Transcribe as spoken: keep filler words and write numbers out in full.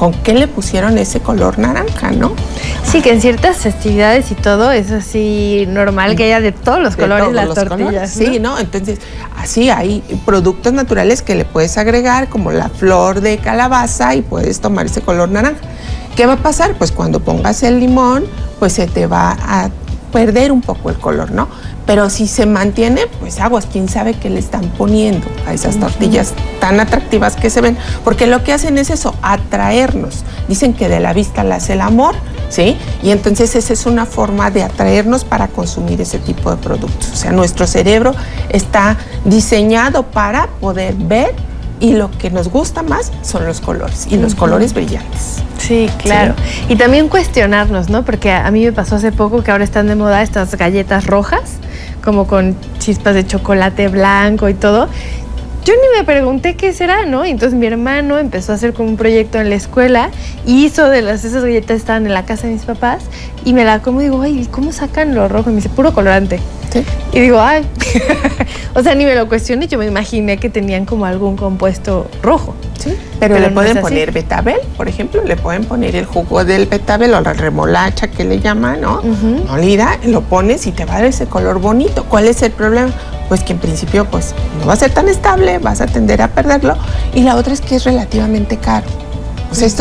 con qué le pusieron ese color naranja, ¿no? Sí, que en ciertas festividades y todo es así normal que haya de todos los De colores todos las los tortillas, colores. ¿no? Sí, ¿no? Entonces, así hay productos naturales que le puedes agregar, como la flor de calabaza, y puedes tomar ese color naranja. ¿Qué va a pasar? Pues cuando pongas el limón, pues se te va a perder un poco el color, ¿no? Pero si se mantiene, pues aguas, quién sabe qué le están poniendo a esas tortillas uh-huh. tan atractivas que se ven, porque lo que hacen es eso, atraernos. Dicen que de la vista la hace el amor, ¿sí? Y entonces esa es una forma de atraernos para consumir ese tipo de productos. O sea, nuestro cerebro está diseñado para poder ver, y lo que nos gusta más son los colores, y los uh-huh. colores brillantes. Sí, claro. Sí. Y también cuestionarnos, ¿no? Porque a mí me pasó hace poco que ahora están de moda estas galletas rojas, como con chispas de chocolate blanco y todo. Yo ni me pregunté qué será, ¿no? Y entonces mi hermano empezó a hacer como un proyecto en la escuela y hizo de las, esas galletas, estaban en la casa de mis papás, y me la como y digo, ay, ¿cómo sacan lo rojo? Y me dice, puro colorante. ¿Sí? Y digo, ay, o sea, ni me lo cuestioné, yo me imaginé que tenían como algún compuesto rojo. Sí, pero, pero le no pueden poner betabel, por ejemplo, le pueden poner el jugo del betabel o la remolacha que le llaman, ¿no? Uh-huh. Molida, lo pones y te va a dar ese color bonito. ¿Cuál es el problema? Pues que en principio pues no va a ser tan estable, vas a tender a perderlo, y la otra es que es relativamente caro. O sea, esto